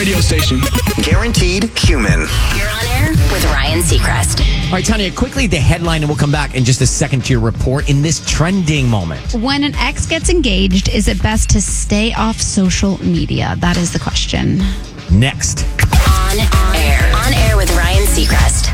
Radio station. Guaranteed Cumin. You're on air with Ryan Seacrest. All right, Tanya, quickly the headline, and we'll come back in just a second to your report in this trending moment. When an ex gets engaged, is it best to stay off social media? That is the question. Next. On air with Ryan Seacrest.